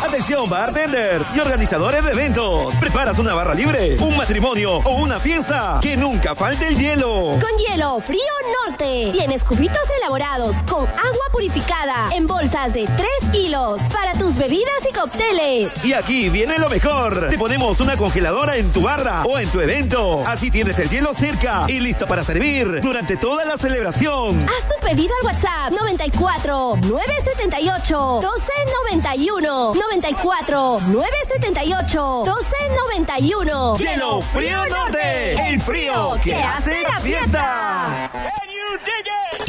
Atención, bartenders y organizadores de eventos. ¿Preparas una barra libre, un matrimonio o una fiesta? Que nunca falte el hielo. Con Hielo Frío Norte. Tienes cubitos elaborados con agua purificada en bolsas de 3 kilos para tus bebidas y cócteles. Y aquí viene lo mejor. Te ponemos una congeladora en tu barra o en tu evento. Así tienes el hielo cerca y listo para servir durante toda la celebración. Haz tu pedido al WhatsApp 94 978 1291. 94 978 1291. Hielo Frío Norte, el frío que hace la fiesta. Can you dig it?